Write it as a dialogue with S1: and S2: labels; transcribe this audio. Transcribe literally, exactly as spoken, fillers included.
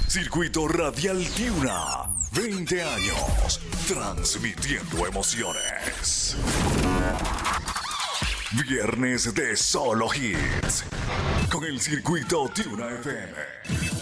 S1: Circuito Radial Tiuna. veinte años transmitiendo emociones. Viernes de solo hits. Con el Circuito Tiuna F M.